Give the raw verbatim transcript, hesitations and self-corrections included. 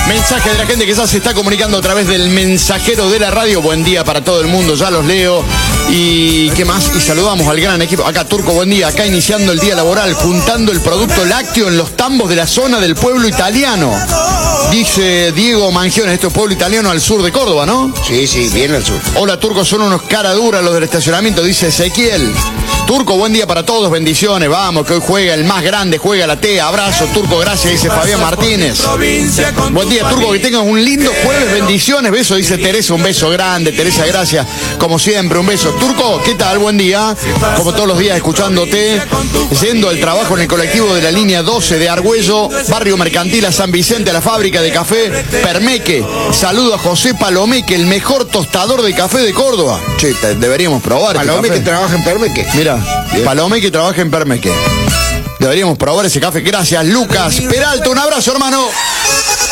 Mensaje de la gente que ya se está comunicando a través del mensajero de la radio. Buen día para todo el mundo, ya los leo. Y qué más, y saludamos al gran equipo. Acá Turco, buen día, acá iniciando el día laboral, juntando el producto lácteo en los tambos de la zona del pueblo italiano. Dice Diego Mangiones, esto es pueblo italiano al sur de Córdoba, ¿no? Sí, sí, bien al sur. Hola Turco, son unos cara duras los del estacionamiento, dice Ezequiel. Turco, buen día para todos, bendiciones, vamos, que hoy juega el más grande, juega la T, abrazo, Turco, gracias, dice Fabián Martínez. Buen día, Turco, que tengas un lindo jueves, bendiciones, beso, dice Teresa, un beso grande, Teresa, gracias, como siempre, un beso. Turco, ¿qué tal? Buen día, como todos los días escuchándote, yendo al trabajo en el colectivo de la línea doce de Argüello, barrio mercantil a San Vicente, a la fábrica de café Permeque. Saludo a José Palomeque, el mejor tostador de café de Córdoba. Che, deberíamos probar. Palomeque este trabaja en Permeque. Mira, Palomeque trabaja en Permeque. Deberíamos probar ese café. Gracias, Lucas Peralta. Un abrazo, hermano.